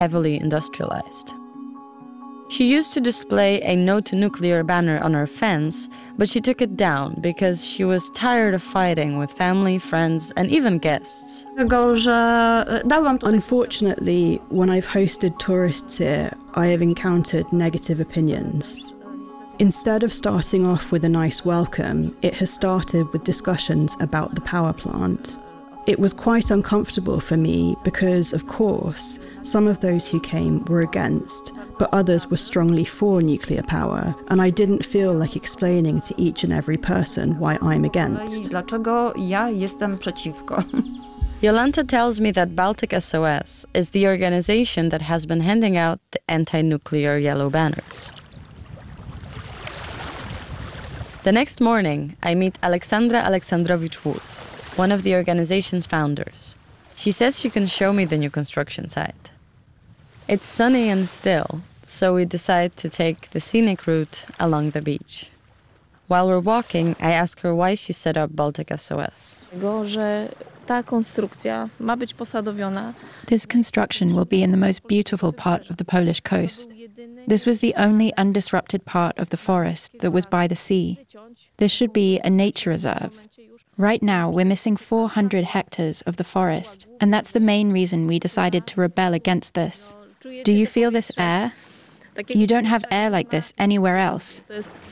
heavily industrialized. She used to display a no to nuclear banner on her fence, but she took it down because she was tired of fighting with family, friends, and even guests. Unfortunately, when I've hosted tourists here, I have encountered negative opinions. Instead of starting off with a nice welcome, it has started with discussions about the power plant. It was quite uncomfortable for me because, of course, some of those who came were against, but others were strongly for nuclear power, and I didn't feel like explaining to each and every person why I'm against. Jolanta tells me that Baltic SOS is the organization that has been handing out the anti-nuclear yellow banners. The next morning, I meet Alexandra Alexandrovich-Woods, one of the organization's founders. She says she can show me the new construction site. It's sunny and still, so we decide to take the scenic route along the beach. While we're walking, I ask her why she set up Baltic SOS. This construction will be in the most beautiful part of the Polish coast. This was the only undisrupted part of the forest that was by the sea. This should be a nature reserve. Right now, we're missing 400 hectares of the forest, and that's the main reason we decided to rebel against this. Do you feel this air? You don't have air like this anywhere else.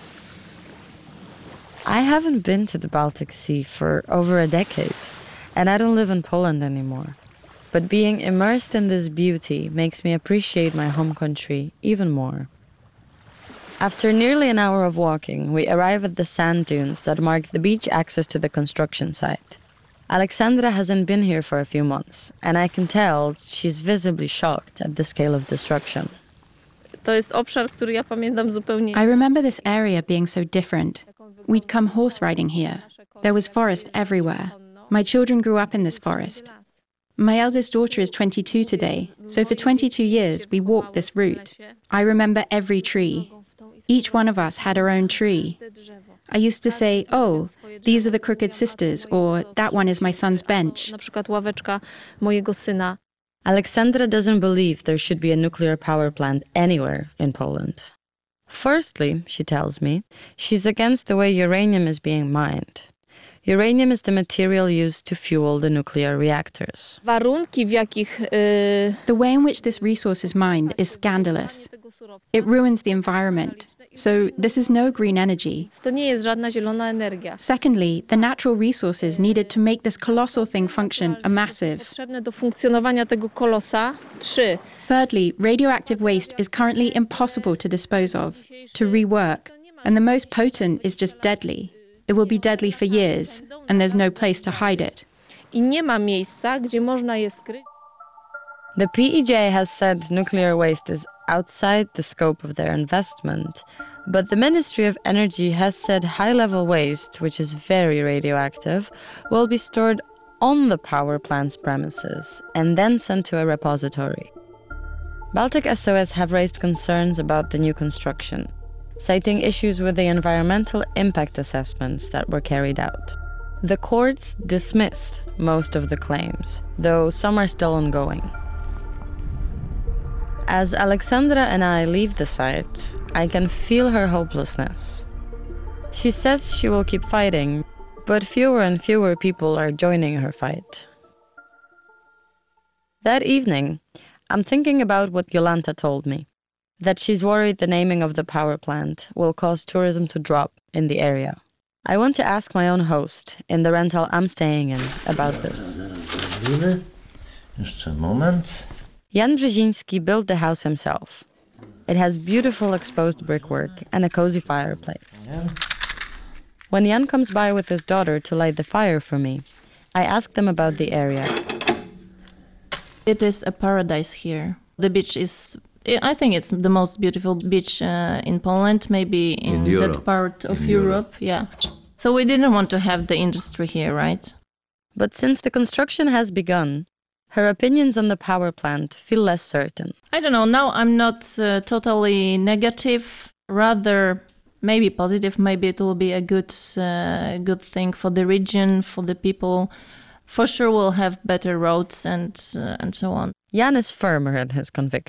I haven't been to the Baltic Sea for over a decade, and I don't live in Poland anymore. But being immersed in this beauty makes me appreciate my home country even more. After nearly an hour of walking, we arrive at the sand dunes that mark the beach access to the construction site. Alexandra hasn't been here for a few months, and I can tell she's visibly shocked at the scale of destruction. I remember this area being so different. We'd come horse riding here. There was forest everywhere. My children grew up in this forest. My eldest daughter is 22 today, so for 22 years we walked this route. I remember every tree. Each one of us had our own tree. I used to say, oh, these are the Crooked Sisters, or that one is my son's bench. Alexandra doesn't believe there should be a nuclear power plant anywhere in Poland. Firstly, she tells me, she's against the way uranium is being mined. Uranium is the material used to fuel the nuclear reactors. The way in which this resource is mined is scandalous. It ruins the environment. So this is no green energy. Secondly, the natural resources needed to make this colossal thing function are massive. Thirdly, radioactive waste is currently impossible to dispose of, to rework, and the most potent is just deadly. It will be deadly for years, and there's no place to hide it. The PEJ has said nuclear waste is outside the scope of their investment, but the Ministry of Energy has said high-level waste, which is very radioactive, will be stored on the power plant's premises and then sent to a repository. Baltic SOS have raised concerns about the new construction, citing issues with the environmental impact assessments that were carried out. The courts dismissed most of the claims, though some are still ongoing. As Alexandra and I leave the site, I can feel her hopelessness. She says she will keep fighting, but fewer and fewer people are joining her fight. That evening, I'm thinking about what Jolanta told me, that she's worried the naming of the power plant will cause tourism to drop in the area. I want to ask my own host in the rental I'm staying in about this. Jeszcze moment. Jan Brzeziński built the house himself. It has beautiful exposed brickwork and a cozy fireplace. When Jan comes by with his daughter to light the fire for me, I ask them about the area. It is a paradise here. The beach is, I think it's the most beautiful beach in Poland, maybe in that part of Europe. Yeah. So we didn't want to have the industry here, right? But since the construction has begun, her opinions on the power plant feel less certain. I don't know. Now I'm not totally negative, rather maybe positive. Maybe it will be a good thing for the region, for the people. For sure we'll have better roads and so on. Jan is firmer in his conviction.